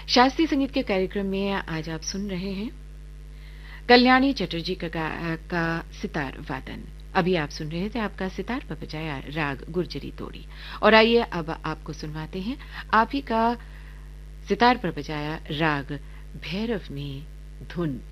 शास्त्रीय संगीत के कार्यक्रम में आज आप सुन रहे हैं कल्याणी चटर्जी का सितार वादन। अभी आप सुन रहे थे आपका सितार पर बजाया राग गुर्जरी तोड़ी। और आइए अब आपको सुनवाते हैं आप ही का सितार पर बजाया राग भैरव में धुन।